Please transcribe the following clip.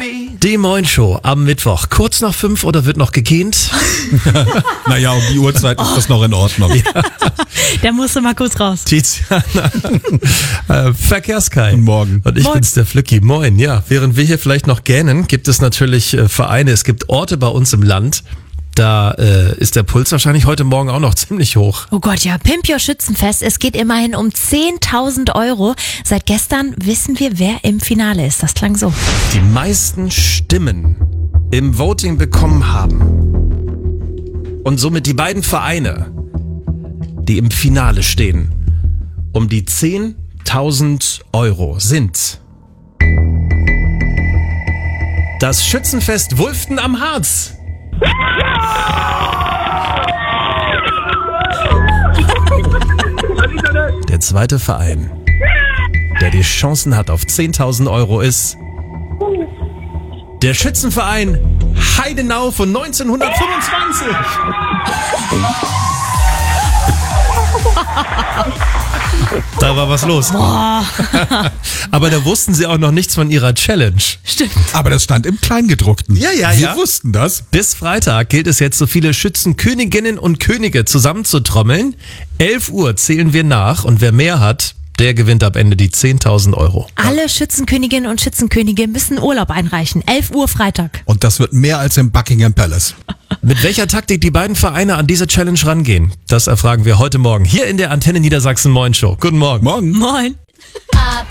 Die Moin Show am Mittwoch. Kurz nach 5 oder wird noch gegähnt? Naja, um die Uhrzeit ist das noch in Ordnung. Ja. Der musste mal kurz raus. Tiziana. Verkehrskai. Guten Morgen. Und ich bin's, der Flücki. Moin. Ja, während wir hier vielleicht noch gähnen, gibt es natürlich Vereine, es gibt Orte bei uns im Land. Da ist der Puls wahrscheinlich heute Morgen auch noch ziemlich hoch. Oh Gott, ja, Pimp Your Schützenfest. Es geht immerhin um 10.000 Euro. Seit gestern wissen wir, wer im Finale ist. Das klang so. Die meisten Stimmen im Voting bekommen haben und somit die beiden Vereine, die im Finale stehen, um die 10.000 Euro sind das Schützenfest Wulften am Harz. Der zweite Verein, der die Chancen hat auf 10.000 Euro ist der Schützenverein Heidenau von 1925. Da war was los. Boah. Aber da wussten sie auch noch nichts von ihrer Challenge. Stimmt. Aber das stand im Kleingedruckten. Ja. Wir wussten das. Bis Freitag gilt es jetzt, so viele Schützenköniginnen und Könige zusammenzutrommeln. 11 Uhr zählen wir nach und wer mehr hat, der gewinnt ab Ende die 10.000 Euro. Alle Schützenköniginnen und Schützenkönige müssen Urlaub einreichen. 11 Uhr Freitag. Und das wird mehr als im Buckingham Palace. Mit welcher Taktik die beiden Vereine an diese Challenge rangehen, das erfragen wir heute Morgen hier in der Antenne Niedersachsen Moin Show. Guten Morgen. Morgen. Moin. Ab